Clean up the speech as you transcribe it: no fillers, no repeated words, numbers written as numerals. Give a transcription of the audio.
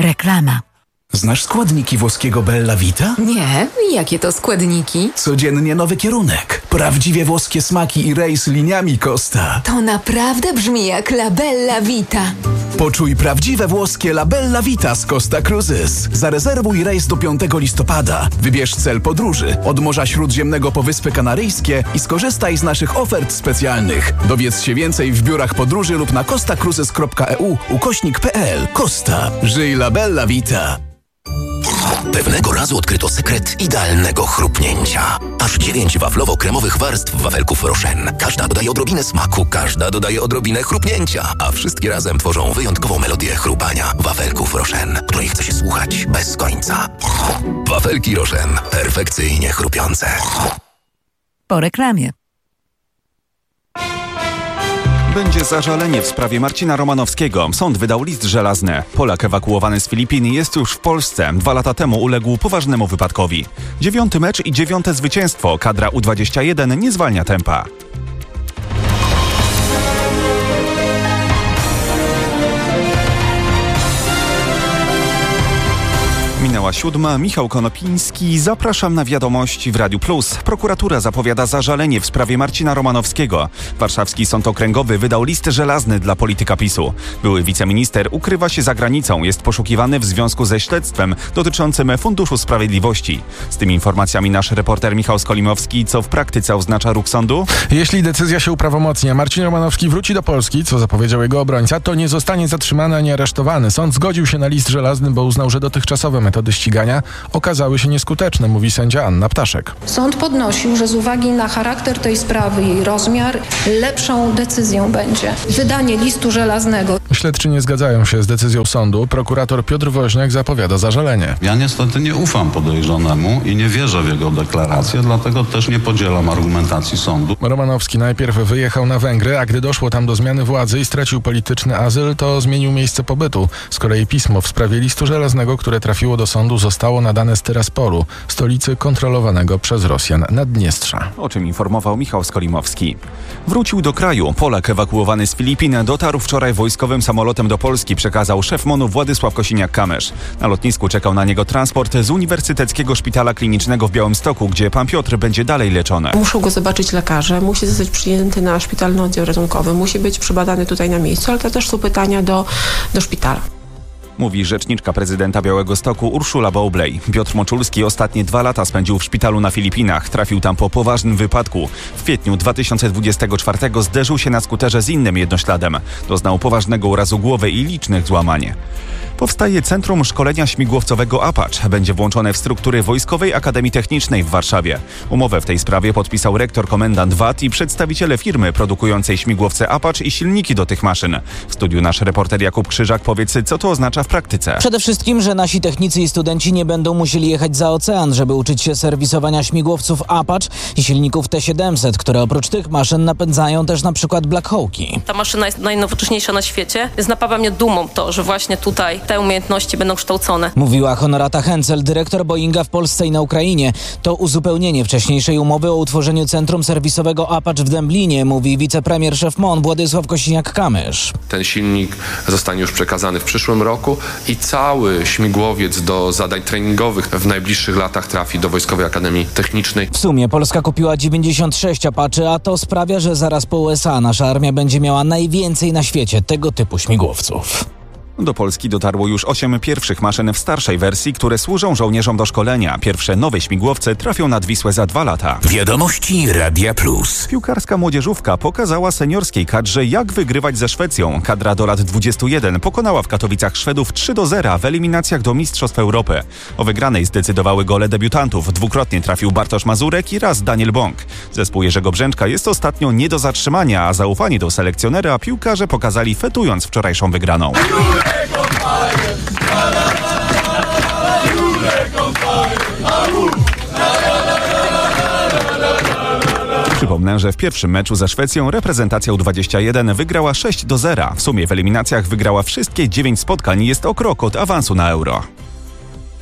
Reklama. Znasz składniki włoskiego Bella Vita? Nie, jakie to składniki? Codziennie nowy kierunek. Prawdziwie włoskie smaki i rejs liniami Costa. To naprawdę brzmi jak La Bella Vita. Poczuj prawdziwe włoskie La Bella Vita z Costa Cruises. Zarezerwuj rejs do 5 listopada. Wybierz cel podróży od Morza Śródziemnego po Wyspy Kanaryjskie i skorzystaj z naszych ofert specjalnych. Dowiedz się więcej w biurach podróży lub na costacruises.eu/pl. Costa. Żyj La Bella Vita. Pewnego razu odkryto sekret idealnego chrupnięcia. Aż 9 waflowo-kremowych warstw wafelków Rochen. Każda dodaje odrobinę smaku, każda dodaje odrobinę chrupnięcia, a wszystkie razem tworzą wyjątkową melodię chrupania wafelków Rochen, której chce się słuchać bez końca. Wafelki Rochen. Perfekcyjnie chrupiące. Po reklamie. Będzie zażalenie w sprawie Marcina Romanowskiego. Sąd wydał list żelazny. Polak ewakuowany z Filipin jest już w Polsce. 2 lata temu uległ poważnemu wypadkowi. 9. mecz i 9. zwycięstwo. Kadra U21 nie zwalnia tempa. Minęła 7. Michał Konopiński. Zapraszam na wiadomości w Radiu Plus. Prokuratura zapowiada zażalenie w sprawie Marcina Romanowskiego. Warszawski Sąd Okręgowy wydał list żelazny dla polityka PiS-u. Były wiceminister ukrywa się za granicą. Jest poszukiwany w związku ze śledztwem dotyczącym Funduszu Sprawiedliwości. Z tymi informacjami nasz reporter Michał Skolimowski. Co w praktyce oznacza ruch sądu? Jeśli decyzja się uprawomocnia, Marcin Romanowski wróci do Polski, co zapowiedział jego obrońca, to nie zostanie zatrzymany ani aresztowany. Sąd zgodził się na list żelazny, bo uznał, że dotychczasowe metody ścigania okazały się nieskuteczne, mówi sędzia Anna Ptaszek. Sąd podnosił, że z uwagi na charakter tej sprawy, jej rozmiar, lepszą decyzją będzie wydanie listu żelaznego. Śledczy nie zgadzają się z decyzją sądu. Prokurator Piotr Woźniak zapowiada zażalenie. Ja niestety nie ufam podejrzanemu i nie wierzę w jego deklarację, dlatego też nie podzielam argumentacji sądu. Romanowski najpierw wyjechał na Węgry, a gdy doszło tam do zmiany władzy i stracił polityczny azyl, to zmienił miejsce pobytu. Z kolei pismo w sprawie listu żelaznego, które trafiło do sądu, zostało nadane z Tyrasporu, stolicy kontrolowanego przez Rosjan Naddniestrza. O czym informował Michał Skolimowski. Wrócił do kraju. Polak ewakuowany z Filipin dotarł wczoraj wojskowym samolotem do Polski, przekazał szef MON-u Władysław Kosiniak-Kamysz. Na lotnisku czekał na niego transport z Uniwersyteckiego Szpitala Klinicznego w Białymstoku, gdzie pan Piotr będzie dalej leczony. Muszą go zobaczyć lekarze, musi zostać przyjęty na szpitalny oddział ratunkowy, musi być przebadany tutaj na miejscu, ale to też są pytania do szpitala. Mówi rzeczniczka prezydenta Białegostoku Urszula Bowlej. Piotr Moczulski ostatnie 2 lata spędził w szpitalu na Filipinach. Trafił tam po poważnym wypadku. W kwietniu 2024 zderzył się na skuterze z innym jednośladem. Doznał poważnego urazu głowy i licznych złamań. Powstaje Centrum Szkolenia Śmigłowcowego Apache. Będzie włączone w struktury Wojskowej Akademii Technicznej w Warszawie. Umowę w tej sprawie podpisał rektor komendant WAT i przedstawiciele firmy produkującej śmigłowce Apache i silniki do tych maszyn. W studiu nasz reporter Jakub Krzyżak. Powiedz, co to oznacza w praktyce? Przede wszystkim, że nasi technicy i studenci nie będą musieli jechać za ocean, żeby uczyć się serwisowania śmigłowców Apache i silników T-700, które oprócz tych maszyn napędzają też na przykład Black Hawki. Ta maszyna jest najnowocześniejsza na świecie, więc napawa mnie dumą to, że właśnie tutaj te umiejętności będą kształcone. Mówiła Honorata Hencel, dyrektor Boeinga w Polsce i na Ukrainie. To uzupełnienie wcześniejszej umowy o utworzeniu centrum serwisowego Apache w Dęblinie, mówi wicepremier szef MON Władysław Kosiniak-Kamysz. Ten silnik zostanie już przekazany w przyszłym roku i cały śmigłowiec do zadań treningowych w najbliższych latach trafi do Wojskowej Akademii Technicznej. W sumie Polska kupiła 96 Apache, a to sprawia, że zaraz po USA nasza armia będzie miała najwięcej na świecie tego typu śmigłowców. Do Polski dotarło już 8 pierwszych maszyn w starszej wersji, które służą żołnierzom do szkolenia. Pierwsze nowe śmigłowce trafią nad Wisłę za 2 lata. Wiadomości Radia Plus. Piłkarska młodzieżówka pokazała seniorskiej kadrze, jak wygrywać ze Szwecją. Kadra do lat 21 pokonała w Katowicach Szwedów 3-0 w eliminacjach do Mistrzostw Europy. O wygranej zdecydowały gole debiutantów. Dwukrotnie trafił Bartosz Mazurek i raz Daniel Bąk. Zespół Jerzego Brzęczka jest ostatnio nie do zatrzymania, a zaufanie do selekcjonera piłkarze pokazali fetując wczorajszą wygraną. Przypomnę, że w pierwszym meczu ze Szwecją reprezentacja U21 wygrała 6-0. W sumie w eliminacjach wygrała wszystkie 9 spotkań i jest o krok od awansu na Euro.